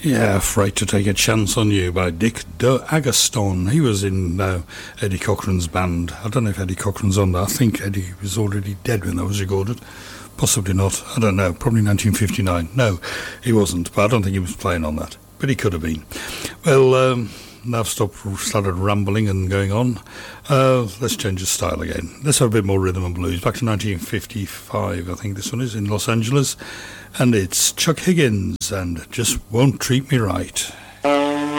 Yeah, Afraid to Take a Chance on You by Dick Agoston. He was in Eddie Cochran's band. I don't know if Eddie Cochran's on there. I think Eddie was already dead when that was recorded. Possibly not. I don't know. Probably 1959. No, he wasn't. But I don't think he was playing on that. But he could have been. Well, now I've started rambling and going on. Let's change the style again. Let's have a bit more rhythm and blues. Back to 1955, I think this one is, in Los Angeles. And it's Chuck Higgins and Just Won't Treat Me Right.